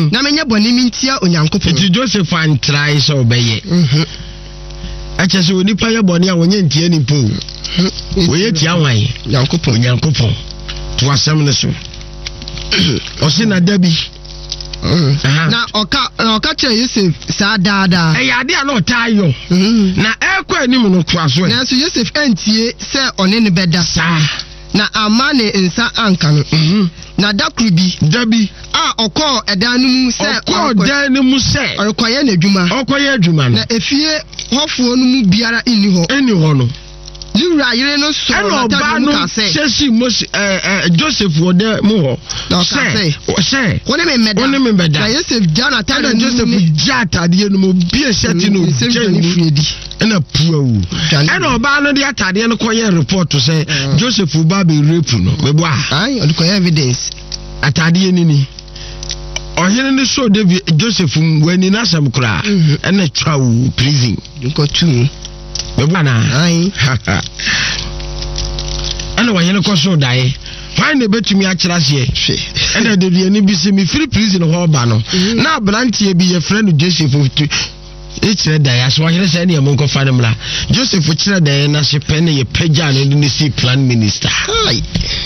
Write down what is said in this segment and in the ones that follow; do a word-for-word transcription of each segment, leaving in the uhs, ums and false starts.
na menye boni mintia onyankopon ti Joseph an try so obeye mhm acha se onipa ye boni a wonye ntie ni po we ye tia wan yankopon onyankopon to asem ne so o se na dabi na oka oka che Yosef sa daada e ya de a no tayo na e kwa anim no to aso na so Yosef antie se one ne beda sa na amane nsa anka no na dakrubi dabi a okọ edan no mu se okọ dan no mu se okoye na adwuma okoye adwuma na efie hofo no mu biara inni ho eni ho no Yura yire no so na ta no ka se sesi Mose eh eh Joseph wo de mu ho se se woni me meda woni me meda na Joseph jana ta na Joseph jata de no mu bi e sheti no jeni friedi na puawu ena oba no de atade no koye report say Joseph ba be rape no me bo ai o koye evidence atade ni ni ohene ne so David Joseph wani na sam kura ena twawu prison ko tu Bebana ai ana wa yene koso dai why ne betumi a kira se ana de de ni bi se mi free prison ho ba no na brantie bi ye friend Joseph e kire dai aso wa yene se ne mo ko fa ne mla Joseph kire dai na se pen ye pagya no ni si plan minister ai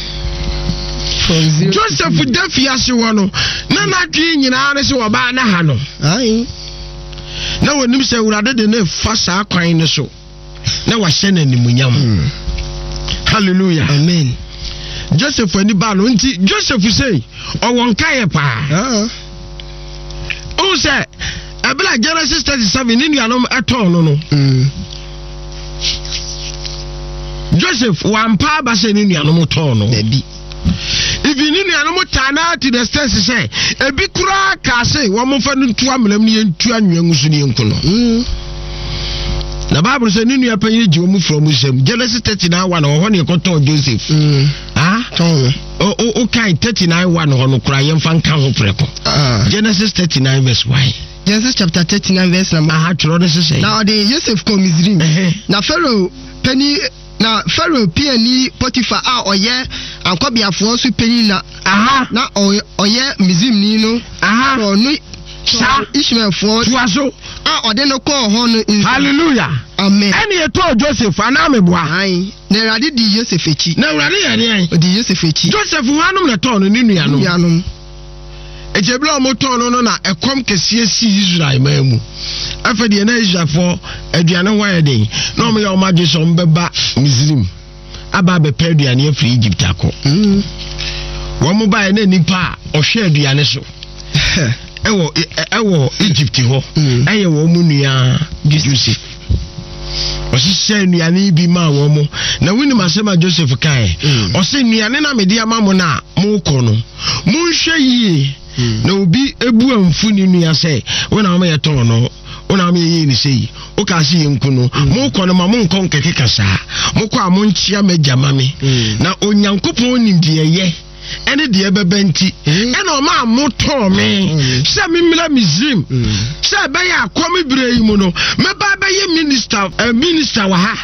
Joseph Dafia se wono na na twi nyina ne se wo ba na ha no ai na wonim se urade de ne fa sa kwan ne so na wa shena ni munyam hallelujah amen Joseph ani ba no nti Joseph say o won kaye pa ah o say abla Genesis thirty-seven ni nuanom eton no no Joseph wan pa ba se ni nuanom ton no baby even ni nuanom tana to the sense say ebi kura ka say wo mo fa ntu amlam ni entu anwan su ni enku no na Bible say ninu apanyi ji omu from Musem Genesis thirty-nine one ho ne koto Joseph mm ah ton o o kai thirty-nine one ho no kura yem fan kan ho preko ah Genesis thirty-nine verse one Genesis chapter thirty-nine verse number ah tro this say now the Joseph come Misrim na Pharaoh penny na Pharaoh piani Potiphar a oye ankobiafo so penny na aha na oye Misrim ni no aha so no sa Ishmael for tuaso ah ode no ko ho no hallelujah amen ene ye to Joseph ana meboa ai na rade di Joseph echi na rade ye ne di Joseph echi Joseph wanum na to no ni nuano nuano ejebla mo to no no na ekom kese si Israel mamu afede ye na Israel for aduane wan den na o me ya o ma Joseph mbeba Misrim aba be pe aduane afri Egypt akọ mm wo mo ba na nipa o hwe aduane so ewo ewo Egypt ho eye wo mu nua Joseph o si se nuane bi ma wo mu na wini masema Joseph kai o se nuane na me dia ma mo na mo ko no mu hwe yi na obi ebu amfu ni nua se wona ma ye ton no wona ma ye ni sei o ka se yenku no mo ko no ma mo nkon keke kasa mo ko amon chia magama me na onyankopon nim de ye ene de ebebenti ene o ma moto me se mi mila Misrim se be ya akomi bire yi mu no me ba be ye minister eh, minister wa ha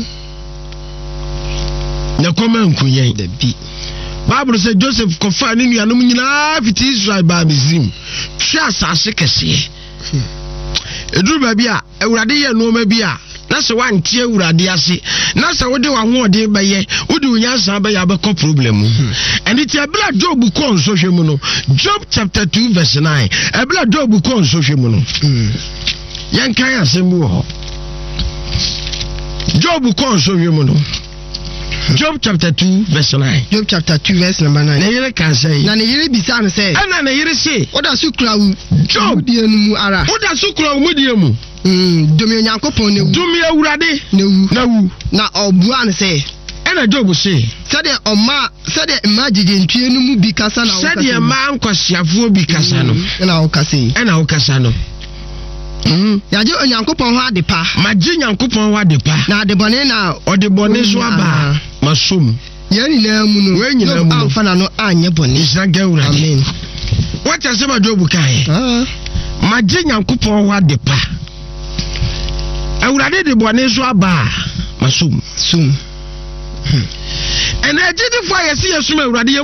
na koma nkunyen de bi Bible say Joseph kofa ni nuanom nyina fiti Israel ba Misrim twa asase kese eduru ba bi a ewurade ye no ma bi a na se wantie ewurade ase na se wode wa ho ode be ye wode unyansa be ya be ko problem and it abla Job ko nso hwemu no Job chapter two verse nine abla Job ko nso hwemu no yan kan asembu ho Job ko nso hwemu no Job chapter two verse nine Job chapter two verse number nine na yere kan say na ne yere bisa no say ana na yere say oda sukura wu Job die no mu ara oda sukura mu die mu mm domi onyankopon ne wu domi awurade ne wu na wu na obua ne say ana Job say sade oma sade imagine ntue no mu bi kasa na wo kasa sade ma nkwasiafo bi kasa no na wo kasa ana wo kasa no mhm ya je onyankopon ho adepa ma je nyankopon ho adepa na adebone na odebone so aba masom yeni na mu no we nyina mu no amfa na no anye bone isra gawura amen what you say about Job kai ah ma je nyankopon ho adepa awurade de bone so aba masom sum ena je de fo ayesi yesum awurade